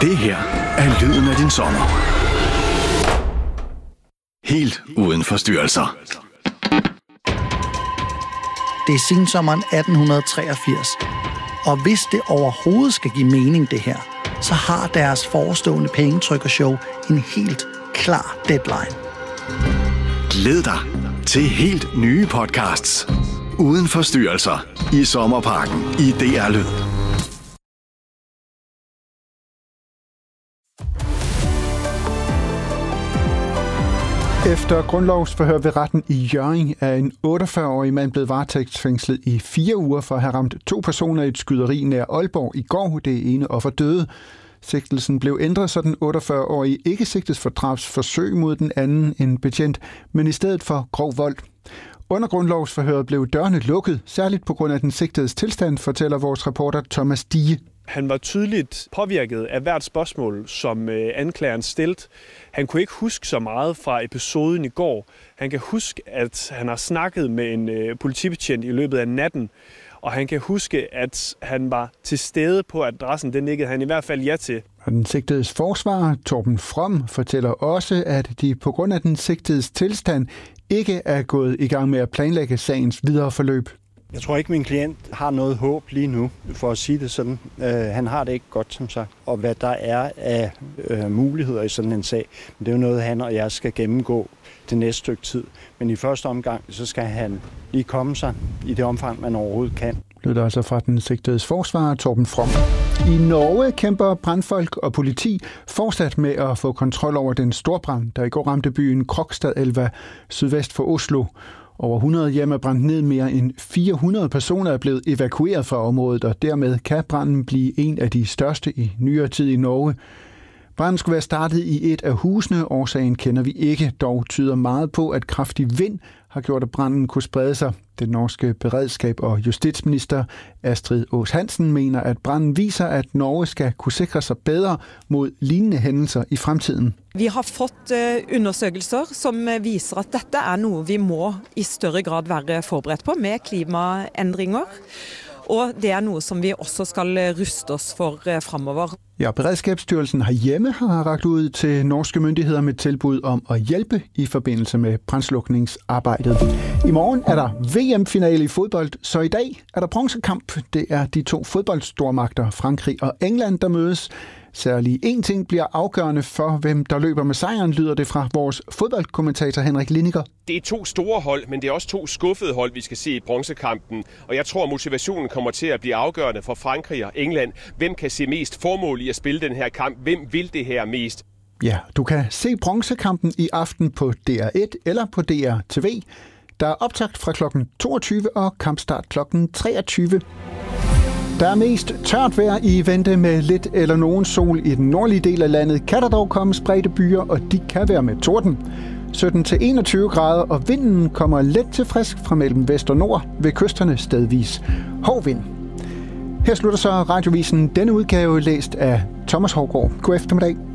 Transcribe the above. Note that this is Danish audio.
Det her er lyden af din sommer. Helt uden forstyrrelser. Det er sensommeren 1883. Og hvis det overhovedet skal give mening, det her, så har deres forestående pengetrykkershow en helt klar deadline. Glæd dig til helt nye podcasts. Uden forstyrrelser i Sommerparken i DR Lyd. Efter grundlovsforhør ved retten i Hjørring er en 48-årig mand blevet varetægtsfængslet i 4 uger for at have ramt 2 personer i et skyderi nær Aalborg i går. Det ene offer døde. Sigtelsen blev ændret, så den 48-årige ikke sigtes for drabsforsøg mod den anden en betjent, men i stedet for grov vold. Under grundlovsforhøret blev dørene lukket, særligt på grund af den sigtedes tilstand, fortæller vores reporter Thomas Dige. Han var tydeligt påvirket af hvert spørgsmål, som anklageren stillede. Han kunne ikke huske så meget fra episoden i går. Han kan huske, at han har snakket med en politibetjent i løbet af natten, og han kan huske, at han var til stede på adressen. Det nikkede han i hvert fald ja til. Og den sigtedes forsvarer, Torben From, fortæller også, at de på grund af den sigtedes tilstand ikke er gået i gang med at planlægge sagens videre forløb. Jeg tror ikke, min klient har noget håb lige nu, for at sige det sådan. Han har det ikke godt, som sagt. Og hvad der er af muligheder i sådan en sag, det er jo noget, han og jeg skal gennemgå det næste stykke tid. Men i første omgang, så skal han lige komme sig i det omfang, man overhovedet kan. Det er altså fra den sigtedes forsvarer, Torben From. I Norge kæmper brandfolk og politi fortsat med at få kontrol over den storbrand, der i går ramte byen Krokstadelva sydvest for Oslo. Over 100 hjem er brændt ned, mere end 400 personer er blevet evakueret fra området, og dermed kan branden blive en af de største i nyere tid i Norge. Branden skulle være startet i et af husene. Årsagen kender vi ikke, dog tyder meget på, at kraftig vind har gjort, at branden kunne sprede sig. Den norske beredskab og justitsminister Astrid Aas Hansen mener, at branden viser, at Norge skal kunne sikre sig bedre mod lignende hændelser i fremtiden. Vi har fått undersøgelser, som viser, at dette er noget, vi må i større grad være forberedt på med klimaændringer. Og det er noget, som vi også skal ruste os for fremover. Ja, Beredskabsstyrelsen herhjemme har rakt ud til norske myndigheder med tilbud om at hjælpe i forbindelse med brandslukningsarbejdet. I morgen er der VM-finale i fodbold, så i dag er der bronzekamp. Det er de 2 fodboldstormagter, Frankrig og England, der mødes. Særlig en ting bliver afgørende for, hvem der løber med sejren, lyder det fra vores fodboldkommentator Henrik Linniger. Det er 2 store hold, men det er også 2 skuffede hold, vi skal se i bronzekampen. Og jeg tror, motivationen kommer til at blive afgørende for Frankrig og England. Hvem kan se mest formål i at spille den her kamp? Hvem vil det her mest? Ja, du kan se bronzekampen i aften på DR1 eller på DR TV. Der er optakt fra kl. 22 og kampstart kl. 23. Der er mest tørt vejr i vente med lidt eller nogen sol i den nordlige del af landet. Kan der dog komme spredte byer, og de kan være med torden. 17-21 grader, og vinden kommer let til frisk fra mellem vest og nord, ved kysterne stedvis hård vind. Her slutter så Radiovisen denne udgave, læst af Thomas Haugaard. God eftermiddag.